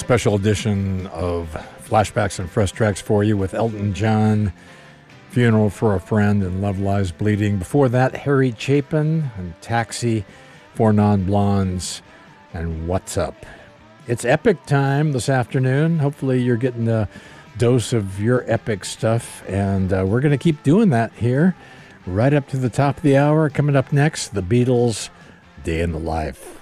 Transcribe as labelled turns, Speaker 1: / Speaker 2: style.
Speaker 1: special edition of Flashbacks and Fresh Tracks for you with Elton John, Funeral for a Friend, and Love Lies Bleeding. Before that, Harry Chapin and Taxi, Four Non-Blondes, and What's Up. It's epic time this afternoon. Hopefully you're getting a dose of your epic stuff, and we're going to keep doing that here right up to the top of the hour. Coming up next, The Beatles, Day in the Life.